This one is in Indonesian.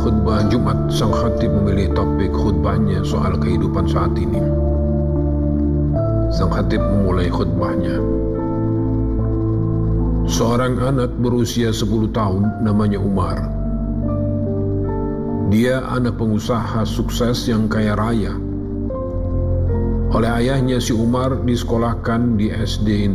khutbah Jumat, sang khatib memilih topik khutbahnya soal kehidupan saat ini. Sang khatib memulai khutbahnya. Seorang anak berusia 10 tahun namanya Umar. Dia anak pengusaha sukses yang kaya raya. Oleh ayahnya, si Umar disekolahkan di SD